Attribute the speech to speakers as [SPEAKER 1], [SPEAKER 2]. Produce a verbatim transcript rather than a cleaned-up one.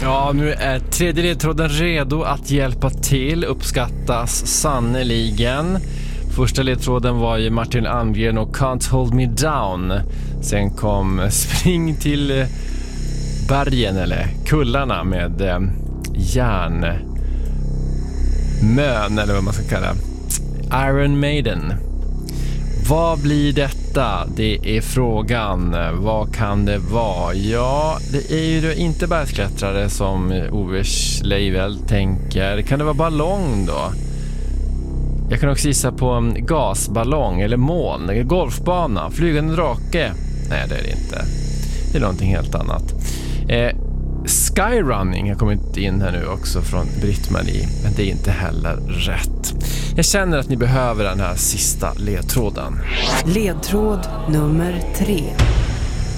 [SPEAKER 1] Ja, nu är tredje ledtråden redo att hjälpa till. Uppskattas sannoliken. Första ledtråden var ju Martin Almgren och Can't Hold Me Down. Sen kom Spring till bergen eller kullarna med eh, järnmön eller vad man ska kalla Iron Maiden. Vad blir detta? Det är frågan. Vad kan det vara? Ja, det är ju inte bergsklättrare som Ove Schleivel tänker. Kan det vara ballong då? Jag kan också gissa på en gasballong eller moln, golfbana, flygande drake. Nej, det är det inte. Det är någonting helt annat. Eh, Skyrunning har kommit in här nu också från Britt-Marie, men det är inte heller rätt. Jag känner att ni behöver den här sista ledtråden.
[SPEAKER 2] Ledtråd nummer tre.